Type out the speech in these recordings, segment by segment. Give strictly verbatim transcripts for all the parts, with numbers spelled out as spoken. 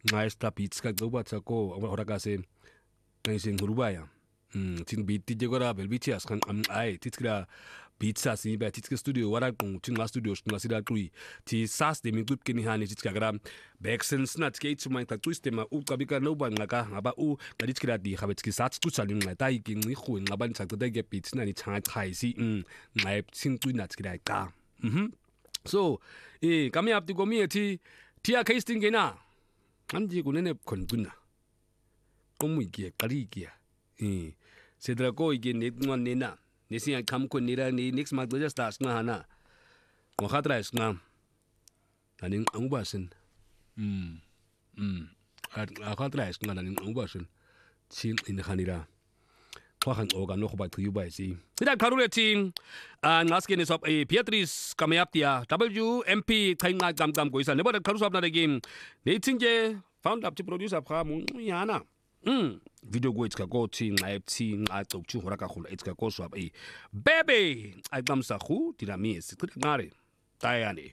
Ngaista beats ka gluba tsako ora ka se ngising rubaya. Mm tin beat ti jegora bel beat yas kan am ai titskira beats asi ba titske studio wara kung tin studio shna sida tui ti sas de mi glup kini hani titska gram backsense na tske tsuma ta twiste ma u kabika no ba ngaka ngaba u ngadiskira di khabetski sats tu sali ngai tai ki ngi khu ngaban tsak ta ge beats na ni chang khai si ngai sin tu na tskira ka mhm so e kami apti gomi ti tia casting gena anji kunene kon kunna komu ikie kari ikie e sedra ko ikie net ngon nena nesi ang kam ko nira ni next month just start nga hana ko khatra is nga aning ang basen mm mm a khatra is nga aning ang basen chin in khanira ko khan oga no khoba tu ba si sida karule ting a ngaske ni sop e Beatrice kamayaptia W M P thainga gam gam ko isa ne ba karu sop na de game ne tinge found up to producer pha mu yana Mm, video go itska go ting I T nga to chu hora ka khula itska go swap e baby I gam sa khu tiramis ngare tayani.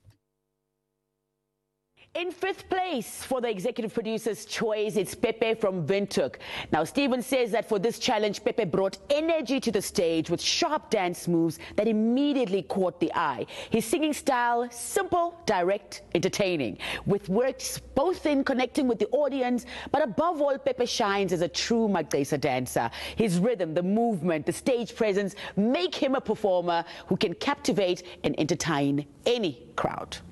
In fifth place for the executive producer's choice, it's Pepe from Windhoek. Now, Stephen says that for this challenge, Pepe brought energy to the stage with sharp dance moves that immediately caught the eye. His singing style, simple, direct, entertaining, with works both in connecting with the audience, but above all, Pepe shines as a true Magdesa dancer. His rhythm, the movement, the stage presence make him a performer who can captivate and entertain any crowd.